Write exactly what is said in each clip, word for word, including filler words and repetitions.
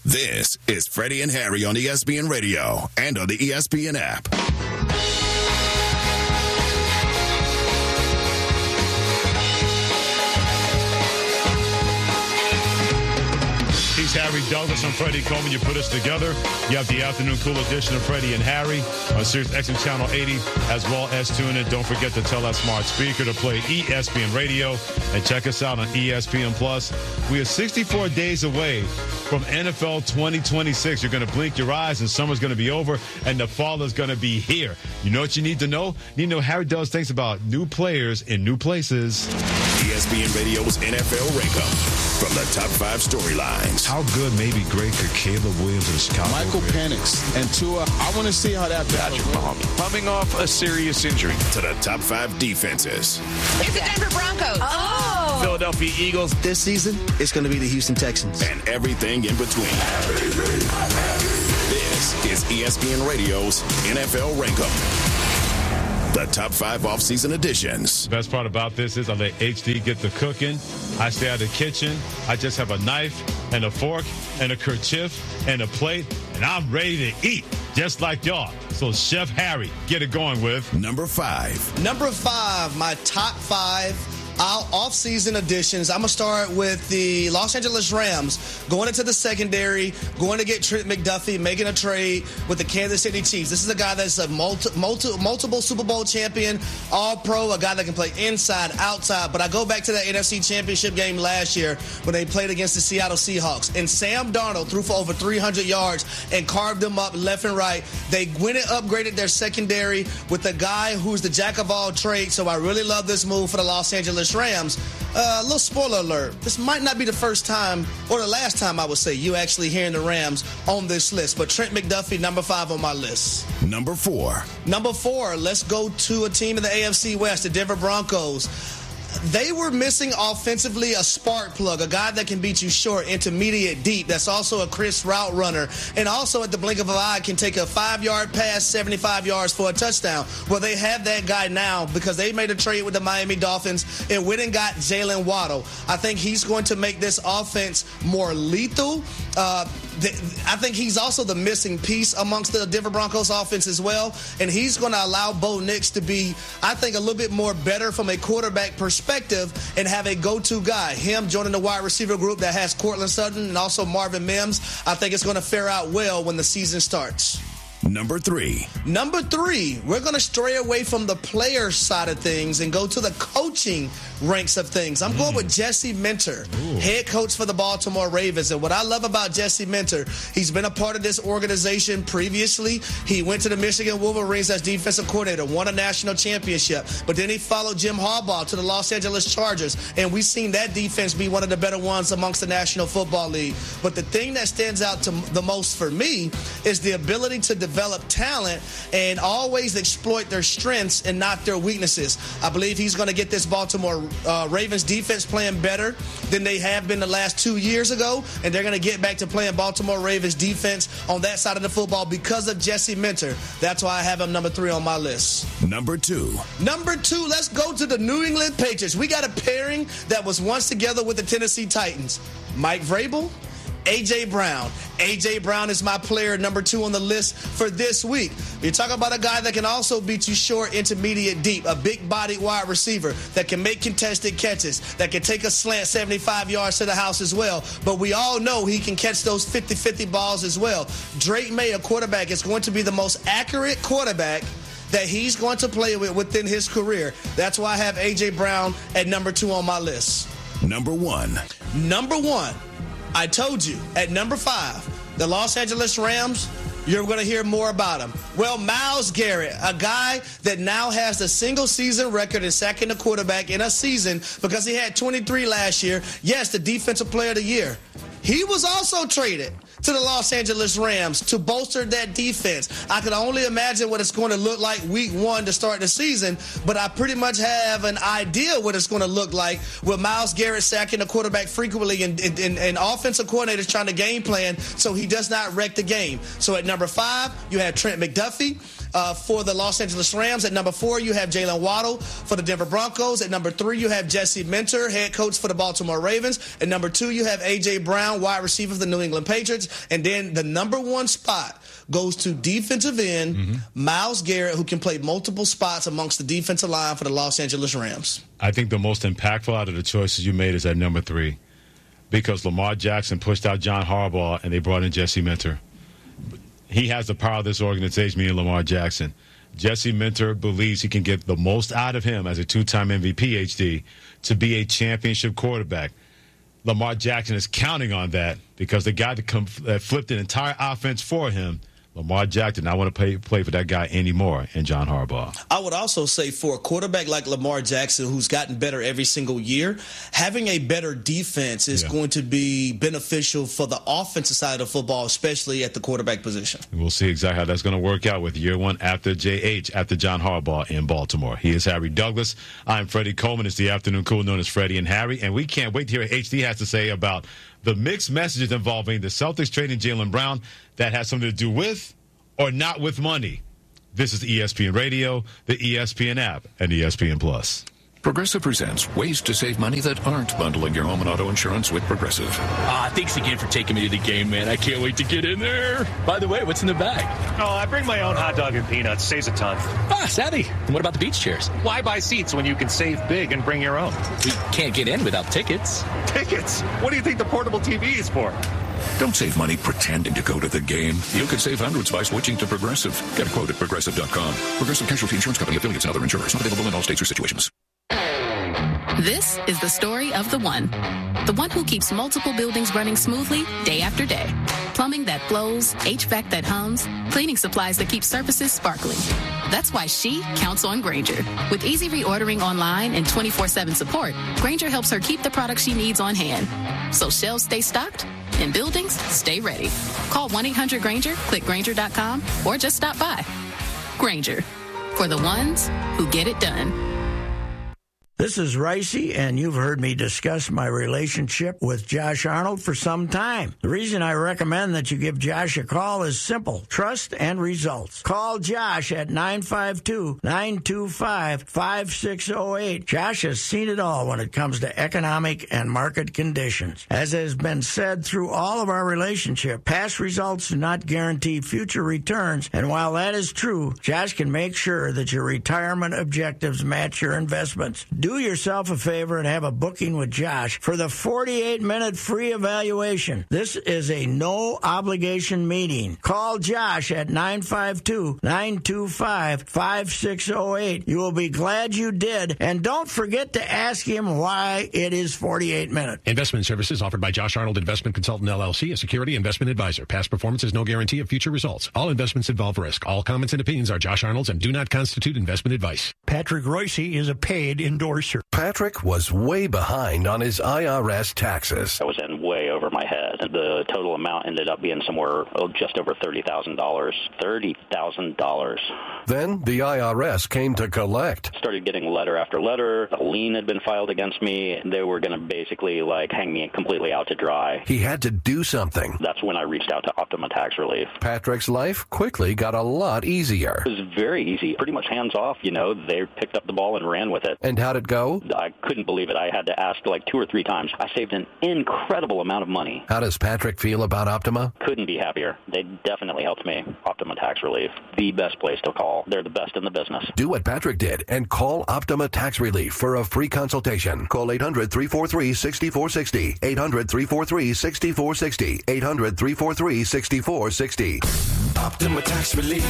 This is Freddie and Harry on E S P N Radio and on the E S P N app. He's Harry Douglas. I'm Freddie Coleman. You put us together. You have the afternoon cool edition of Freddie and Harry on Sirius X M Channel eighty, as well as tune in. Don't forget to tell that smart speaker to play E S P N Radio and check us out on E S P N Plus. We are sixty-four days away from N F L twenty twenty-six. You're going to blink your eyes and summer's going to be over and the fall is going to be here. You know what you need to know? You need to know Harry does things about new players in new places. E S P N Radio's N F L Rankup. From the top five storylines. How good, maybe great, could Caleb Williams of Chicago Michael Penix and Tua. I want to see how that Patrick Mahomes coming off a serious injury. To the top five defenses. It's the Denver Broncos. Oh. Philadelphia Eagles. This season, it's going to be the Houston Texans. And everything in between. This is E S P N Radio's N F L Rankup. The top five off-season editions. Best part about this is I let H D get the cooking. I stay out of the kitchen. I just have a knife and a fork and a kerchief and a plate, and I'm ready to eat, just like y'all. So Chef Harry, get it going with number five. Number five, my top five off-season additions. I'm going to start with the Los Angeles Rams going into the secondary, going to get Trent McDuffie, making a trade with the Kansas City Chiefs. This is a guy that's a multi, multi, multiple Super Bowl champion, all-pro, a guy that can play inside, outside. But I go back to that N F C Championship game last year when they played against the Seattle Seahawks. And Sam Darnold threw for over three hundred yards and carved them up left and right. They went and upgraded their secondary with a guy who's the jack of all trades. So I really love this move for the Los Angeles Rams. A uh, little spoiler alert. This might not be the first time or the last time, I would say, you actually hearing the Rams on this list. But Trent McDuffie, number five on my list. Number four. Number four, let's go to a team in the A F C West, the Denver Broncos. They were missing offensively a spark plug, a guy that can beat you short, intermediate, deep. That's also a crisp route runner. And also at the blink of an eye can take a five-yard pass, seventy-five yards for a touchdown. Well, they have that guy now because they made a trade with the Miami Dolphins and went and got Jalen Waddle. I think he's going to make this offense more lethal. Uh, I think he's also the missing piece amongst the Denver Broncos offense as well. And he's going to allow Bo Nix to be, I think, a little bit more better from a quarterback perspective and have a go-to guy. Him joining the wide receiver group that has Cortland Sutton and also Marvin Mims. I think it's going to fare out well when the season starts. Number three. Number three, we're going to stray away from the player side of things and go to the coaching ranks of things. I'm mm. going with Jesse Minter, Ooh. head coach for the Baltimore Ravens. And what I love about Jesse Minter, he's been a part of this organization previously. He went to the Michigan Wolverines as defensive coordinator, won a national championship. But then he followed Jim Harbaugh to the Los Angeles Chargers. And we've seen that defense be one of the better ones amongst the National Football League. But the thing that stands out to the most for me is the ability to develop develop talent and always exploit their strengths and not their weaknesses. I believe he's going to get this Baltimore uh, Ravens defense playing better than they have been the last two years ago, and they're going to get back to playing Baltimore Ravens defense on that side of the football because of Jesse Minter. That's why I have him number three on my list. Number two. Number two, let's go to the New England Patriots. We got a pairing that was once together with the Tennessee Titans. Mike Vrabel, A J. Brown. A J. Brown is my player number two on the list for this week. You're talking about a guy that can also beat you short, intermediate, deep, a big-bodied wide receiver that can make contested catches, that can take a slant seventy-five yards to the house as well. But we all know he can catch those fifty-fifty balls as well. Drake May, a quarterback, is going to be the most accurate quarterback that he's going to play with within his career. That's why I have A J. Brown at number two on my list. Number one. Number one. I told you, at number five, the Los Angeles Rams, you're going to hear more about him. Well, Myles Garrett, a guy that now has the single-season record in sacking the quarterback in a season because he had twenty-three last year. Yes, the Defensive Player of the Year. He was also traded to the Los Angeles Rams to bolster that defense. I can only imagine what it's going to look like week one to start the season, but I pretty much have an idea what it's going to look like with Myles Garrett sacking the quarterback frequently and, and, and offensive coordinators trying to game plan so he does not wreck the game. So at number five, you have Trent McDuffie. uh, for the Los Angeles Rams. At number four, you have Jalen Waddle for the Denver Broncos. At number three, you have Jesse Minter, head coach for the Baltimore Ravens. At number two, you have A J. Brown, wide receiver for the New England Patriots. And then the number one spot goes to defensive end, mm-hmm. Myles Garrett, who can play multiple spots amongst the defensive line for the Los Angeles Rams. I think the most impactful out of the choices you made is at number three, because Lamar Jackson pushed out John Harbaugh and they brought in Jesse Minter. He has the power of this organization, meaning Lamar Jackson. Jesse Minter believes he can get the most out of him as a two-time M V P, H D, to be a championship quarterback. Lamar Jackson is counting on that because the guy that, come, that flipped an entire offense for him, Lamar Jackson, I want to play, play for that guy anymore, and John Harbaugh. I would also say for a quarterback like Lamar Jackson, who's gotten better every single year, having a better defense is yeah. going to be beneficial for the offensive side of football, especially at the quarterback position. We'll see exactly how that's going to work out with year one after J H, after John Harbaugh in Baltimore. He is Harry Douglas. I'm Freddie Coleman. It's the Afternoon Cool, known as Freddie and Harry, and we can't wait to hear what H D has to say about the mixed messages involving the Celtics trading Jaylen Brown that has something to do with or not with money. This is E S P N Radio, the E S P N app, and E S P N Plus. Progressive presents ways to save money that aren't bundling your home and auto insurance with Progressive. Ah, thanks again for taking me to the game, man. I can't wait to get in there. By the way, what's in the bag? Oh, I bring my own hot dog and peanuts. Saves a ton. Ah, savvy. And what about the beach chairs? Why buy seats when you can save big and bring your own? We can't get in without tickets. Tickets? What do you think the portable T V is for? Don't save money pretending to go to the game. You could save hundreds by switching to Progressive. Get a quote at Progressive dot com. Progressive Casualty Insurance Company, affiliates, and other insurers. Not available in all states or situations. This is the story of the one. The one who keeps multiple buildings running smoothly day after day. Plumbing that flows, H V A C that hums, cleaning supplies that keep surfaces sparkling. That's why she counts on Grainger. With easy reordering online and twenty-four seven support, Grainger helps her keep the products she needs on hand. So shelves stay stocked and buildings stay ready. Call one eight hundred Grainger, click Grainger dot com, or just stop by. Grainger, for the ones who get it done. This is Ricey, and you've heard me discuss my relationship with Josh Arnold for some time. The reason I recommend that you give Josh a call is simple: trust and results. Call Josh at nine five two, nine two five, five six zero eight. Josh has seen it all when it comes to economic and market conditions. As has been said through all of our relationship, past results do not guarantee future returns, and while that is true, Josh can make sure that your retirement objectives match your investments. Do yourself a favor and have a booking with Josh for the forty-eight minute free evaluation. This is a no-obligation meeting. Call Josh at nine five two, nine two five, five six zero eight. You will be glad you did, and don't forget to ask him why it is forty-eight minutes. Investment services offered by Josh Arnold Investment Consultant, L L C, a security investment advisor. Past performance is no guarantee of future results. All investments involve risk. All comments and opinions are Josh Arnold's and do not constitute investment advice. Patrick Royce is a paid endorser. Patrick was way behind on his I R S taxes. I was in way over my head. The total amount ended up being somewhere oh, just over thirty thousand dollars. thirty thousand dollars. Then the I R S came to collect. Started getting letter after letter. A lien had been filed against me. They were going to basically like hang me completely out to dry. He had to do something. That's when I reached out to Optima Tax Relief. Patrick's life quickly got a lot easier. It was very easy. Pretty much hands off, you know. They picked up the ball and ran with it. And how'd it go? I couldn't believe it. I had to ask like two or three times. I saved an incredible amount of money. How does Patrick feel about Optima? Couldn't be happier. They definitely helped me. Optima Tax Relief, the best place to call. They're the best in the business. Do what Patrick did and call Optima Tax Relief for a free consultation. Call eight hundred, three four three, six four six zero. eight hundred, three four three, six four six zero. eight hundred, three four three, six four six zero. Optima Tax Relief.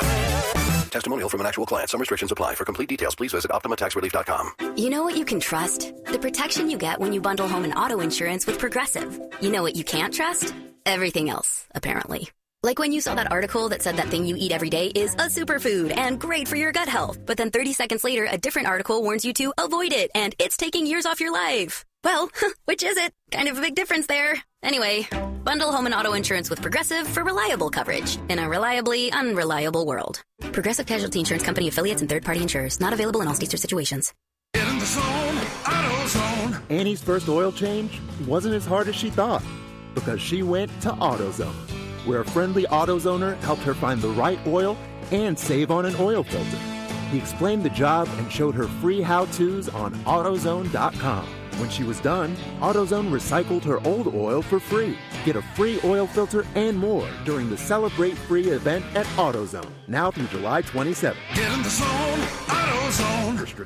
Testimonial from an actual client. Some restrictions apply. For complete details, please visit Optima Tax Relief dot com. You know what you can trust? The protection you get when you bundle home and auto insurance with Progressive. You know what you can't trust? Everything else, apparently. Like when you saw that article that said that thing you eat every day is a superfood and great for your gut health. But then thirty seconds later, a different article warns you to avoid it and it's taking years off your life. Well, which is it? Kind of a big difference there. Anyway, bundle home and auto insurance with Progressive for reliable coverage in a reliably unreliable world. Progressive Casualty Insurance Company affiliates and third-party insurers. Not available in all states or situations. Get in the zone, AutoZone. Annie's first oil change wasn't as hard as she thought because she went to AutoZone, where a friendly AutoZoner helped her find the right oil and save on an oil filter. He explained the job and showed her free how-tos on AutoZone dot com. When she was done, AutoZone recycled her old oil for free. Get a free oil filter and more during the Celebrate Free event at AutoZone, now through July twenty-seventh. Get in the zone, AutoZone.